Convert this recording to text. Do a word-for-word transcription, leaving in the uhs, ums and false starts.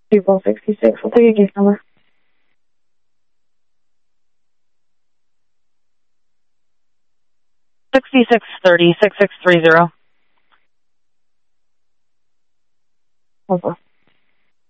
April sixty-six. I'll take a case number. sixty-six thirty, six six three zero. Okay.